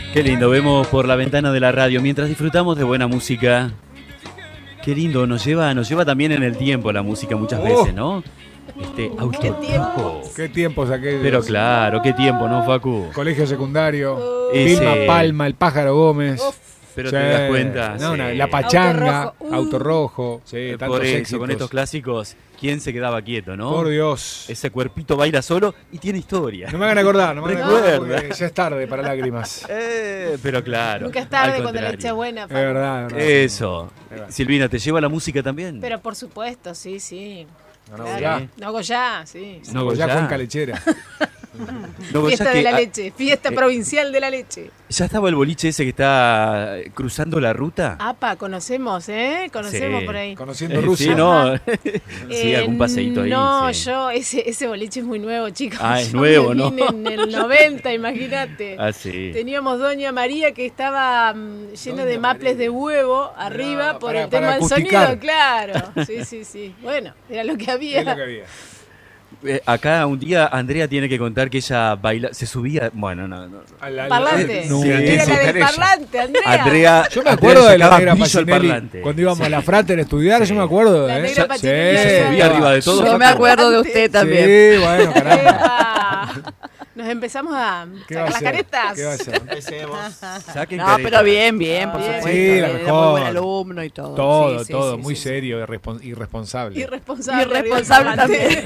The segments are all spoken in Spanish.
Qué lindo, vemos por la ventana de la radio mientras disfrutamos de buena música. Qué lindo, nos lleva también en el tiempo la música muchas veces, ¿no? Autorrojo. ¿Qué tiempos aquellos? Pero claro, qué tiempo, ¿no, Facu? Colegio secundario, Ese. Vilma Palma, el Pájaro Gómez. Pero Sí. te das cuenta. No, sí. la Pachanga, Auto Rojo. Auto Rojo. Sí, Por tantos eso, éxitos. con estos clásicos, ¿quién se quedaba quieto, no? Por Dios. Ese cuerpito baila solo y tiene historia. No me hagan acordar, Recuerda. porque ya es tarde para lágrimas. Pero claro. Nunca es tarde al cuando la contrario. leche es buena. Es verdad, es verdad. Eso. Es verdad. Silvina, ¿te lleva la música también? Pero por supuesto, sí. No, Claro. ya. No Goya, sí. No, Pues ya Goya. Cuenca Lechera. No, Fiesta ya de que, la leche, fiesta provincial de la leche. ¿Ya estaba el boliche ese que está cruzando la ruta? Apa, conocemos, Conocemos Sí. por ahí. Conociendo Rusia. Sí, no. Sí, algún paseíto ahí. No, sí. ese boliche es muy nuevo, chicos. Ah, es Yo nuevo, me ¿no? vine en el 90, imagínate. Ah, sí. Teníamos Doña María que estaba lleno Doña de maples María. de huevo arriba No, por para- el tema para del acusticar. sonido, claro. Sí. Bueno, era lo que había. Es lo que había. Acá un día Andrea tiene que contar que ella baila, se subía, bueno, no. Parlante. No, Sí, Era sí, la del ella. parlante, Andrea. Andrea, Yo me Andrea acuerdo de la sacaba negra brillo al Pacinelli parlante. cuando íbamos a la Sí. Frater a estudiar, yo me acuerdo, La ¿eh? negra Sí, Pacinelli se subía arriba de todo. Yo me acuerdo de usted también. Sí, bueno, caramba. Ah, nos empezamos a ¿Qué va a sacar las hacer? caretas. ¿Qué va a hacer? Saquen No, careta. pero bien, por Bien. supuesto. Sí, la Era mejor. muy buen alumno y todo. Todo, Sí, todo, sí, muy sí, serio, irresponsable. Irresponsable. Irresponsable también.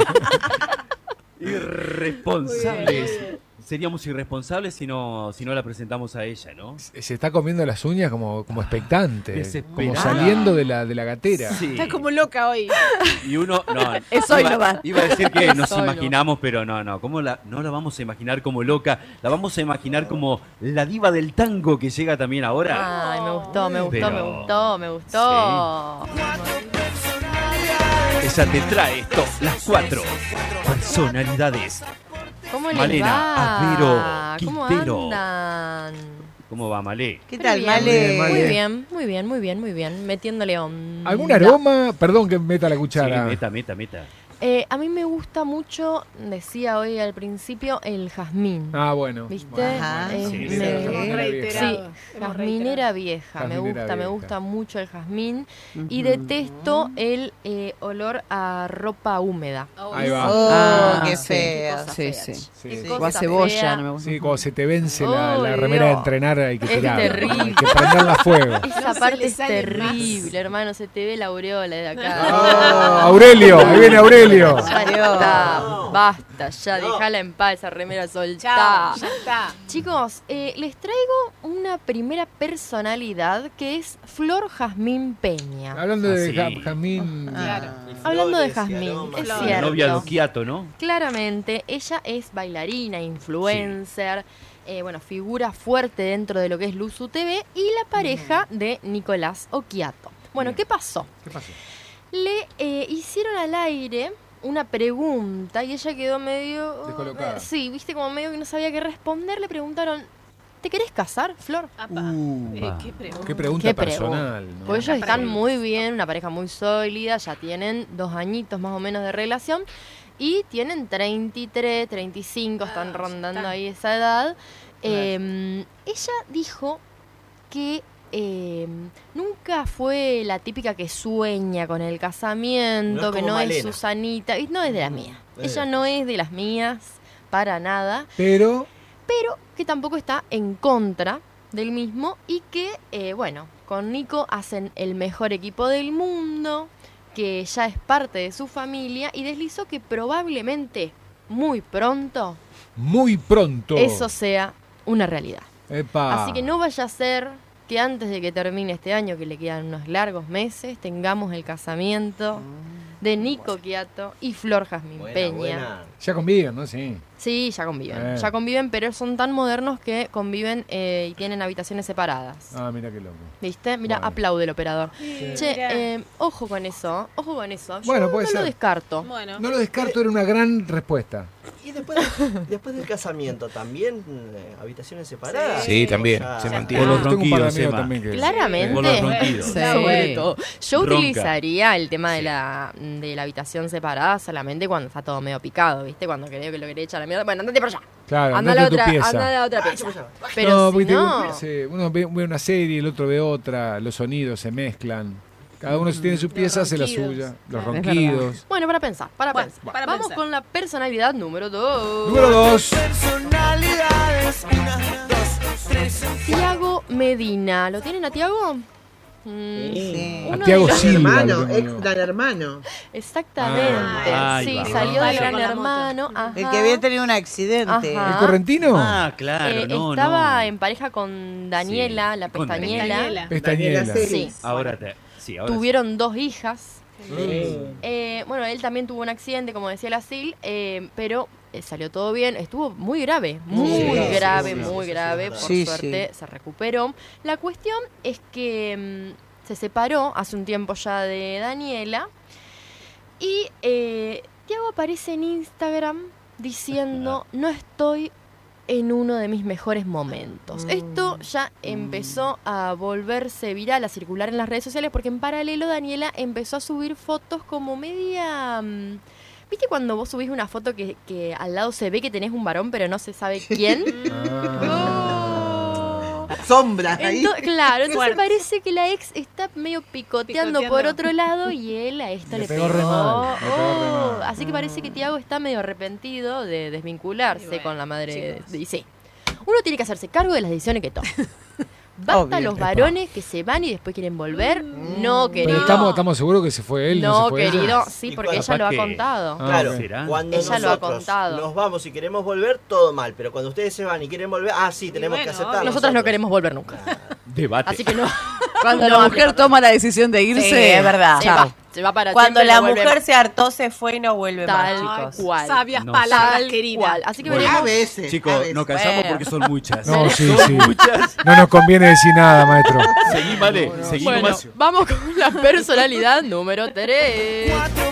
Irresponsables. Seríamos irresponsables si no la presentamos a ella, ¿no? Se está comiendo las uñas como expectante, como desesperada. saliendo de la gatera. Sí. Está como loca hoy. Y uno, no, Es hoy iba, nomás. iba a decir que nos Es hoy imaginamos, pero no, no la vamos a imaginar como loca, la vamos a imaginar como la diva del tango que llega también ahora. Ay, me gustó, Pero- me gustó. Ella te trae esto, las 4 personalidades. ¿Cómo les Malena, va? Avero, ¿Cómo Quintero. andan? ¿Cómo va, Malé? ¿Qué tal, bien, Male? Muy bien. Metiéndole onda. ¿Algún aroma? Perdón que meta la cuchara. Sí, meta. A mí me gusta mucho, decía hoy al principio, el jazmín. Ah, bueno. ¿Viste? Ajá. Es- Sí, me- sí, Hemos sí. reiterado. Sí, jazminera vieja, Jazminera me vieja. gusta mucho el jazmín y detesto el olor a ropa húmeda. Ahí va. Oh, qué sí, feo. cosa Sí, fea. sí. Sí. Qué Sí. cosa O a cebolla, fea. no me gusta. Sí, cuando se te vence la Uy, remera de Dios. entrenar hay que Es tirarla. terrible. Hay que prenderla a fuego. Esa No se parte le es sale terrible, hermano, se te ve la aureola de acá. Ah, Aurelio, ahí viene Aurelio. Basta, ya, dejala en paz esa remera soltá. Chao, ya está. Chicos, les traigo una primera personalidad que es Flor Jazmín Peña. Hablando de Ah, sí. Jazmín. Claro. Hablando de Jazmín, es La La cierto. novia de Occhiato, ¿no? Claramente, ella es bailarina, influencer, bueno, figura fuerte dentro de lo que es Luzu TV y la pareja de Nicolás Occhiato. Bueno, Bien. ¿qué pasó? ¿Qué pasó? Le hicieron al aire una pregunta y ella quedó medio... Descolocada. Sí, viste, como medio que no sabía qué responder. Le preguntaron, ¿te querés casar, Flor? Apa. Qué pregunta. Qué pregunta Qué personal. ¿no? Pues ellos Una están pregunta. muy bien, una pareja muy sólida, ya tienen 2 añitos más o menos de relación y tienen 33, 35, están Ah, rondando está. ahí esa edad. Ella dijo que nunca fue la típica que sueña con el casamiento, No es que como no es Malena. Susanita, y no es de las mías. Ella no es de las mías para nada, Pero pero que tampoco está en contra del mismo y que, bueno, con Nico hacen el mejor equipo del mundo, que ya es parte de su familia y deslizó que probablemente muy pronto muy pronto. eso sea una realidad. Epa. Así que no vaya a ser que antes de que termine este año, que le quedan unos largos meses, tengamos el casamiento de Nico Occhiato y Flor Jazmín Peña. Ya conviven, ¿no? Sí. Sí, ya conviven, pero son tan modernos que conviven y tienen habitaciones separadas. Ah, mira qué loco. ¿Viste? Mira, Bueno. aplaude el operador. Sí, Che, mirá. ojo con eso, ojo con eso. Bueno, Yo puede no ser. lo descarto. Bueno. No lo descarto, era una gran respuesta. Y después del casamiento, también habitaciones separadas. Sí, también, Ya. se mantiene. Por los Tengo un par de ronquidos, amigos Emma. también que... Claramente. Por los ronquidos. Sobre todo. Yo Bronca. utilizaría el tema de la habitación separada solamente cuando está todo medio picado, ¿viste? Cuando creo que lo querés echar a la mierda. Bueno, andate por allá. Claro, Anda a la andate a tu otra, pieza. anda a la otra pieza. Pero No, si porque no, uno ve una serie, el otro ve otra, los sonidos se mezclan. Cada uno tiene su pieza, hace la ronquidos. suya. Los Claro. ronquidos. bueno, para pensar. Para Vamos pensar. con la personalidad número 2. Número 2. Tiago Medina. ¿Lo tienen a Tiago? Sí. Uno A Tiago de los- Silva. Hermano, lo tengo yo. ex gran hermano. Exactamente. Ah, sí, ahí va. salió de Palo Gran con la moto. Hermano. Ajá. El que había tenido un accidente. Ajá. ¿El correntino? Ah, claro, no, estaba no. en pareja con Daniela, Sí, la con pestañela. Daniela. Pestañela. Daniela Celis. Sí. Ahora Tuvieron 2 hijas. Mm. Bueno, él también tuvo un accidente, como decía la Sil, pero salió todo bien. Estuvo muy grave, muy Sí, grave, sí, muy sí, grave. sí, Por sí, suerte se recuperó. La cuestión es que se separó hace un tiempo ya de Daniela y Tiago aparece en Instagram diciendo: no estoy en uno de mis mejores momentos. Esto ya empezó a volverse viral, a circular en las redes sociales, porque en paralelo Daniela empezó a subir fotos como media... ¿Viste cuando vos subís una foto que al lado se ve que tenés un varón pero no se sabe quién? Sombras ahí. Claro, entonces Fuerte. parece que la ex está medio picoteando por Picoteando. otro lado y él a esto Le le pegó pegó. re mal, le pegó re Oh, mal. así que parece que Tiago está medio arrepentido de desvincularse Y bueno, con la madre. chicos. Y sí, uno tiene que hacerse cargo de las decisiones que toma. Basta Obvio. los varones que se van y después quieren volver. No, Pero querido. estamos seguros que se fue él. No, se fue ella. querido, sí, Y porque cuando- ella lo ha capaz que- contado. Ah, Claro, ok. ¿Será? cuando Ella lo ha nosotros contado. nos vamos y queremos volver, todo mal. Pero cuando ustedes se van y quieren volver, sí, tenemos bueno, que aceptar. Nosotras no queremos volver nunca. Debate. Así que no. Cuando No, la mujer toma la decisión de irse, Sí, es verdad. chao. Se va para Cuando siempre y la no vuelve mujer más. se hartó, se fue y no vuelve Tal más, chicos. cual. Sabias No palabras, Tal querida. cual. Así que Bueno. veremos. A veces. Chicos, a veces. nos callamos Bueno. porque son muchas. No, sí, Son sí. muchas. No nos conviene decir nada, maestro. Seguí, vale. Seguí Bueno, nomás. vamos con la personalidad número 3.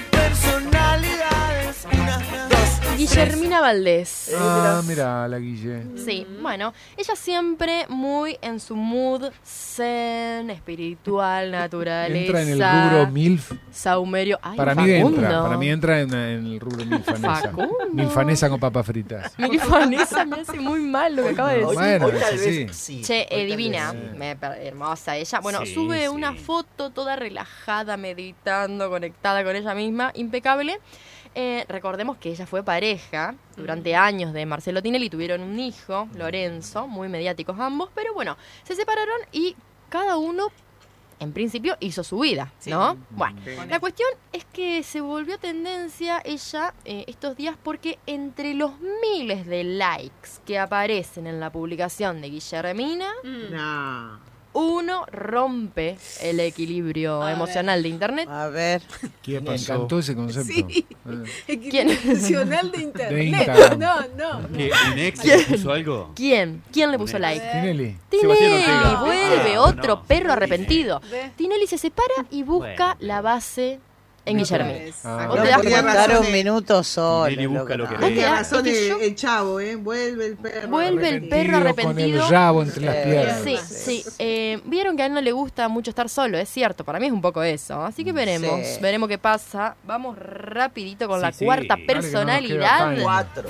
Guillermina Valdés. Ah, mira, la Guille. Sí, bueno, ella siempre muy en su mood zen, espiritual, naturaleza. Entra en el rubro MILF. Saumerio. Ay, Para mí Facundo. entra. Para mí entra en el rubro milfanesa. Facundo. Milfanesa con papas fritas. Milfanesa me hace muy mal lo que acaba de decir. Bueno, hoy tal eso vez sí. sí. Che, hoy tal divina, vez sí. hermosa ella. Bueno, Sí, sube sí. una foto toda relajada, meditando, conectada con ella misma, impecable. Recordemos que ella fue pareja durante años de Marcelo Tinelli, tuvieron un hijo, Lorenzo, muy mediáticos ambos, pero bueno, se separaron y cada uno, en principio, hizo su vida, ¿no? Bueno, la cuestión es que se volvió tendencia ella estos días porque entre los miles de likes que aparecen en la publicación de Guillermina, No. uno rompe el equilibrio emocional de internet. A ver. Me encantó ese concepto. Sí. ¿Quién? Equidisfuncional de internet. De Instagram. No. ¿Qué? ¿Un ex le puso algo? ¿Quién le puso like? Tinelli. Sebastián Tinelli, Ortega. vuelve Ah, otro no. perro arrepentido. ¿Ve? Tinelli se separa y busca Bueno, la base en Guillermina. Ah. ¿Vos No te das podía cuenta? estar un minuto solo. Tinelli busca lo que no. ve. Tiene Ah, razón es que yo- el chavo, Vuelve el perro. Vuelve el perro Con arrepentido. el rabo entre las piernas. Sí. Vieron que a él no le gusta mucho estar solo, es cierto. Para mí es un poco eso. Así que veremos, Sí. veremos qué pasa. Vamos rapidito con Sí, la sí. cuarta Dale, que no nos personalidad. queda Cuatro.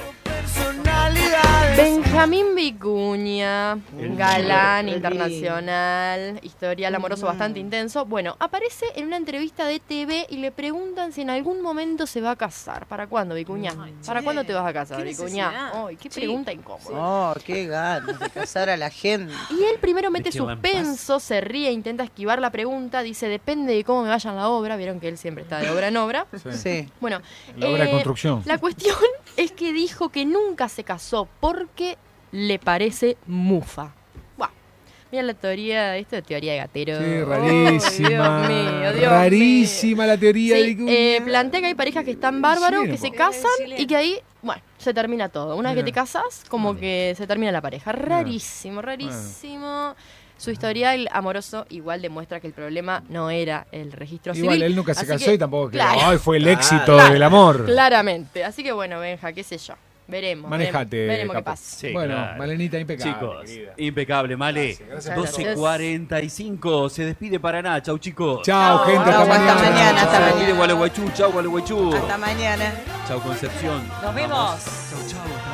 Benjamín Vicuña, El galán chico. internacional, historial amoroso bastante intenso. Bueno, aparece en una entrevista de TV y le preguntan si en algún momento se va a casar. ¿Para cuándo, Vicuña? Ay, ¿Para che, cuándo te vas a casar, qué Vicuña? necesidad. Ay, qué Sí. pregunta incómoda. Oh, qué ganas de casar a la gente. Y él primero mete De que va en paz. suspenso, se ríe, intenta esquivar la pregunta, dice, depende de cómo me vaya en la obra. Vieron que él siempre está de obra en obra. Sí. Bueno, La obra de construcción. la cuestión es que dijo que nunca se casó porque le parece mufa. Buah. Mira la teoría, esto es teoría de gatero. Sí, Ay, rarísima. Dios mío, Dios rarísima la teoría mío. de Sí, Vicuña. plantea que hay parejas que están bárbaros, Chileno, que se po. casan Chileno. y que ahí, bueno, se termina todo. Una vez que Mira. te casas, como que se termina la pareja. Rarísimo, rarísimo. Su historial amoroso igual demuestra que el problema no era el registro Igual civil. él nunca se así casó que, y tampoco que claro, ay, fue el Claro. éxito Claro. del amor. claramente. Así que bueno, Benja, qué sé yo. Veremos. Manejate, Veremos qué Capo. pasa. Sí, Bueno, claro. Malenita, impecable. Chicos, querida. impecable, Male. Gracias. 12:45. Se despide Paraná. Chau, chicos. Chao, gente, Chao, hasta hasta mañana. mañana, hasta Se mañana. despide Gualeguaychú. Chau, Gualeguaychú. Hasta mañana. Chau, Concepción. Nos vemos.